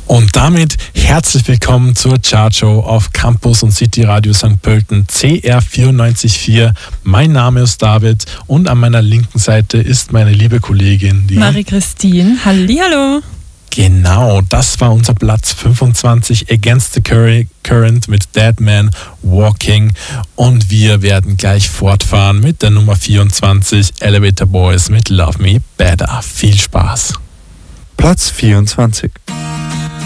Und damit herzlich willkommen zur Chartshow auf Campus und City Radio St. Pölten CR 94.4. Mein Name ist David und an meiner linken Seite ist meine liebe Kollegin, die Marie-Christine. Hallihallo. Genau, das war unser Platz 25, Against the Current mit Dead Man Walking. Und wir werden gleich fortfahren mit der Nummer 24, Elevator Boys mit Love Me Better. Viel Spaß. Platz 24.